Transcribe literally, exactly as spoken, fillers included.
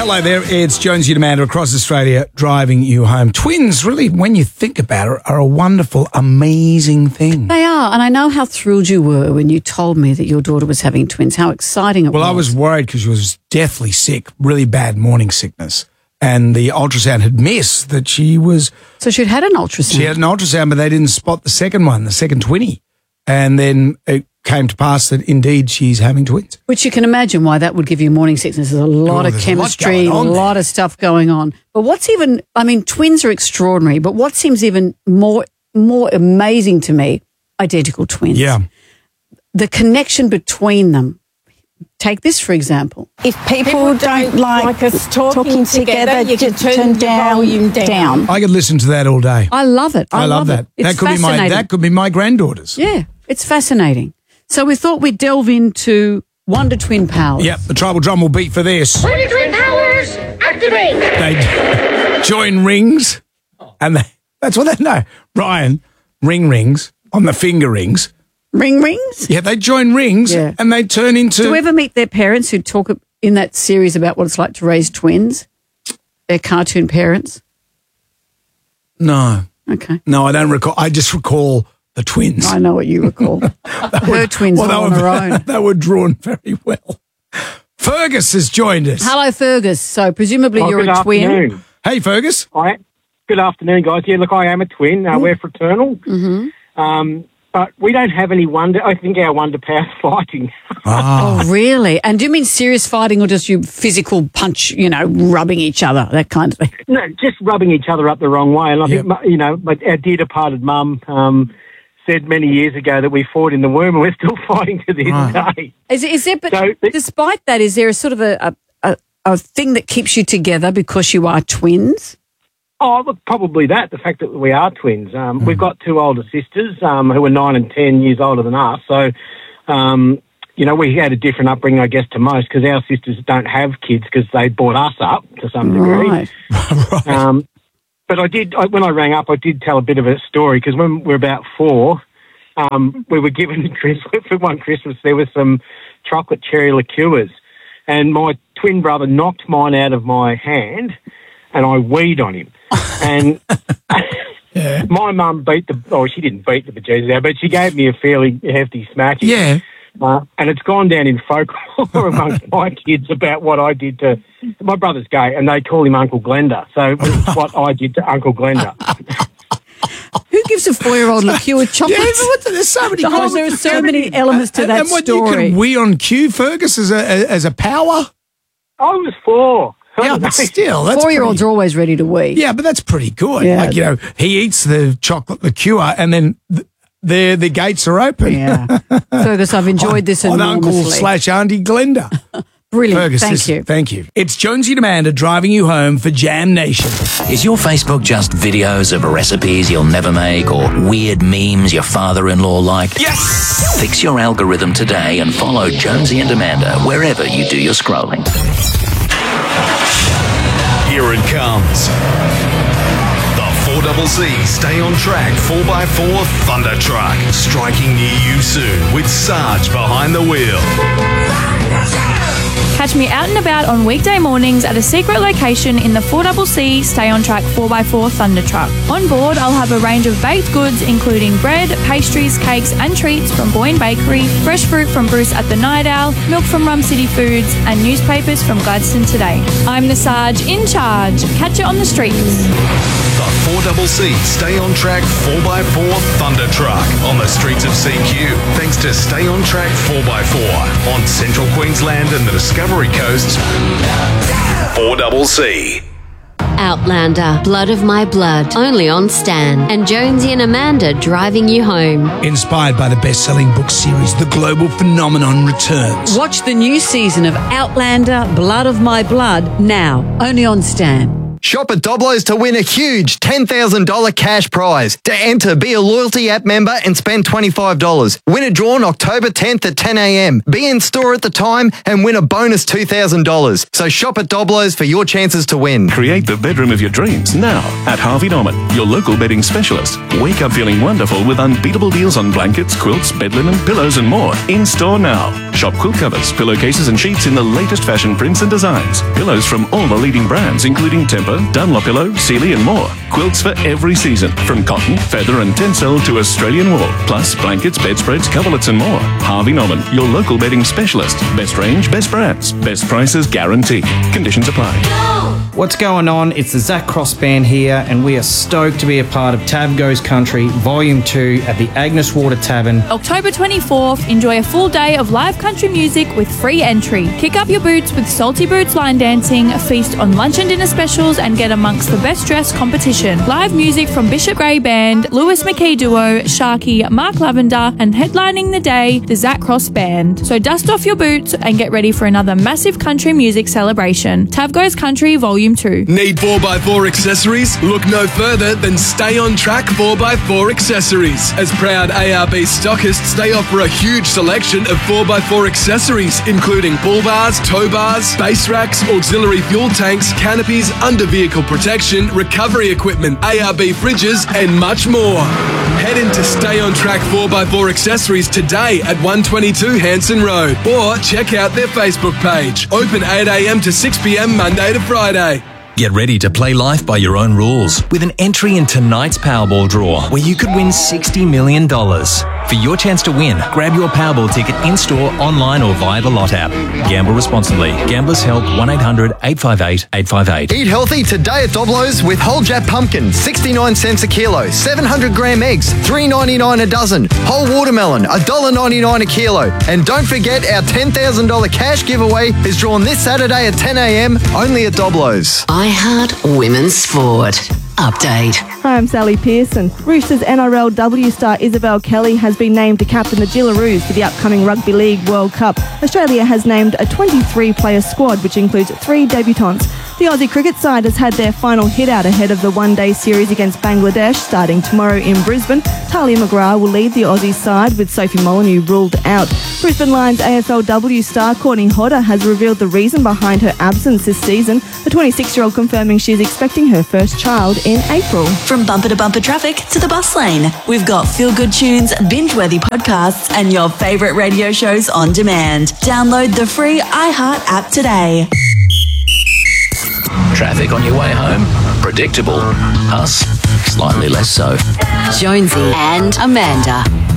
Hello there, it's Jonesy and Amanda across Australia driving you home. Twins, really, when you think about it, are a wonderful, amazing thing. They are, and I know how thrilled you were when you told me that your daughter was having twins, how exciting it Well, was. I was worried because she was deathly sick, really bad morning sickness, and the ultrasound had missed that she was... So she'd had an ultrasound? She had an ultrasound, but they didn't spot the second one, the second twinny. And then it came to pass that indeed she's having twins. Which you can imagine why that would give you morning sickness. There's a lot Oh, of there's chemistry, a lot a going on lot there. of stuff going on. But what's even, I mean, twins are extraordinary, but what seems even more more amazing to me, identical twins. Yeah. The connection between them. Take this, for example. If people, People don't, like, us talking, together, you can just turn the volume down. I could listen to that all day. I love it. I, I love that. It. It's That could be my fascinating. that could be my granddaughters. Yeah, it's fascinating. So we thought we'd delve into Wonder Twin powers. Yep, the tribal drum will beat for this. Wonder Twin powers, activate! They join rings, and they, that's what they know. Ryan, ring rings on the finger rings. Ring rings? Yeah, they join rings, Yeah. and they turn into... Do you ever meet their parents who talk in that series about what it's like to raise twins? Their cartoon parents? No, Okay. no, I don't recall. I just recall the twins. I know what you recall. Her twins Well, were on they her were, own. they were drawn very well. Fergus has joined us. Hello, Fergus. So presumably Oh, you're good a twin. afternoon. Hey, Fergus. I, good afternoon, guys. Yeah, look, I am a twin. Uh, we're fraternal. Mm-hmm. Um, but we don't have any wonder. I think our wonder power's fighting. Ah, Oh, really? And do you mean serious fighting or just you physical punch, you know, rubbing each other, that kind of thing? No, just rubbing each other up the wrong way. And I Yep. think, mu- you know, my, our dear departed mum um, said many years ago that we fought in the womb, and we're still fighting to this Right. day. Is, is there, but So- despite that, is there a sort of a, a, a, a thing that keeps you together because you are twins? Oh, look, probably that, the fact that we are twins. Um, We've got two older sisters um, who are nine and ten years older than us. So, um, you know, we had a different upbringing, I guess, to most because our sisters don't have kids because they brought us up to some degree. Right. right. Um, but I did, I, when I rang up, I did tell a bit of a story because when we were about four, um, we were given Christmas, for one Christmas, there was some chocolate cherry liqueurs, and my twin brother knocked mine out of my hand, and I weed on him. And Yeah. my mum beat the, oh, she didn't beat the bejesus out, but she gave me a fairly hefty smacking. Yeah. Uh, and it's gone down in folklore amongst my kids about what I did to, my brother's gay, and they call him Uncle Glenda. So it's what I did to Uncle Glenda. Who gives a four-year-old liqueur Yeah, chocolate? but what the- there's so many. Oh, there are so many elements to and, that and what, story. You can wee on cue, Fergus, as a as a power. I was four. Yeah, but still, that's Four-year-olds pretty, are always ready to wee. Yeah, but that's pretty good. Yeah. Like, you know, he eats the chocolate liqueur, and then th- the the gates are open. Yeah. Fergus, I've enjoyed this on Uncle enormously. slash Auntie Glenda. Brilliant. Fergus, Thank this- you. Thank you. It's Jonesy and Amanda driving you home for Jam Nation. Is your Facebook just videos of recipes you'll never make or weird memes your father-in-law liked? Yes! Fix your algorithm today and follow Jonesy and Amanda wherever you do your scrolling. Here it comes. The four C C Stay on Track four by four Thunder Truck. Striking near you soon with Sarge behind the wheel. Catch me out and about on weekday mornings at a secret location in the four C C Stay on Track four by four Thunder Truck. On board, I'll have a range of baked goods including bread, pastries, cakes and treats from Boyne Bakery, fresh fruit from Bruce at the Night Owl, milk from Rum City Foods and newspapers from Gladstone Today. I'm the Sarge in charge. Catch you on the streets. The four C C Stay on Track four by four Thunder Truck on the streets of C Q. Thanks to Stay on Track four by four on Central Queensland and the Discovery Coast. four C C. Outlander, Blood of My Blood, only on Stan. And Jonesy and Amanda driving you home. Inspired by the best-selling book series, The Global Phenomenon returns. Watch the new season of Outlander, Blood of My Blood now, only on Stan. Shop at Doblos to win a huge ten thousand dollars cash prize. To enter, be a loyalty app member and spend twenty-five dollars. Winner drawn October tenth at ten a.m. Be in store at the time and win a bonus two thousand dollars. So shop at Doblos for your chances to win. Create the bedroom of your dreams now at Harvey Norman, your local bedding specialist. Wake up feeling wonderful with unbeatable deals on blankets, quilts, bed linen, pillows and more. In store now. Shop quilt covers, pillowcases and sheets in the latest fashion prints and designs. Pillows from all the leading brands including Tempur, Dunlopillow, Sealy and more. Quilts for every season, from cotton, feather and tencel to Australian wool. Plus blankets, bedspreads, coverlets and more. Harvey Norman, your local bedding specialist. Best range, best brands, best prices guaranteed. Conditions apply. What's going on? It's the Zach Cross Band here, and we are stoked to be a part of Tab Goes Country Volume two at the Agnes Water Tavern. October twenty-fourth, enjoy a full day of live country music with free entry. Kick up your boots with Salty Boots line dancing, feast on lunch and dinner specials, and get amongst the best dressed competition. Live music from Bishop Gray Band, Lewis McKee Duo, Sharky, Mark Lavender, and headlining the day, the Zach Cross Band. So dust off your boots and get ready for another massive country music celebration. Tab Goes Country Volume two. Need four by four accessories? Look no further than Stay On Track four by four accessories. As proud A R B stockists, they offer a huge selection of four by four accessories, including bull bars, tow bars, base racks, auxiliary fuel tanks, canopies, under vehicle protection, recovery equipment, A R B fridges, and much more. Head into Stay On Track four by four accessories today at one twenty-two Hanson Road, or check out their Facebook page. Open eight a.m. to six p.m. Monday to Friday. Get ready to play life by your own rules with an entry in tonight's Powerball draw, where you could win sixty million dollars. For your chance to win, grab your Powerball ticket in-store, online or via the Lot app. Gamble responsibly. Gamblers Help one eight hundred eight five eight eight five eight. Eat healthy today at Doblos with whole Jap pumpkin, sixty-nine cents a kilo, seven hundred gram eggs, three ninety-nine a dozen, whole watermelon, one dollar ninety-nine a kilo. And don't forget our ten thousand dollars cash giveaway is drawn this Saturday at ten a.m. only at Doblos. I Heart Women's Sport. Update. Hi, I'm Sally Pearson. Roosters N R L W star Isabel Kelly has been named to captain the Gillaroos for the upcoming Rugby League World Cup. Australia has named a twenty-three player squad, which includes three debutants. The Aussie cricket side has had their final hit out ahead of the one-day series against Bangladesh starting tomorrow in Brisbane. Talia McGrath will lead the Aussie side with Sophie Molyneux ruled out. Brisbane Lions A F L W star Courtney Hodder has revealed the reason behind her absence this season. The twenty-six-year-old confirming she's expecting her first child in April. From bumper to bumper traffic to the bus lane, we've got feel-good tunes, binge-worthy podcasts, and your favourite radio shows on demand. Download the free iHeart app today. Traffic on your way home? Predictable. Us? Slightly less so. Jonesy and Amanda.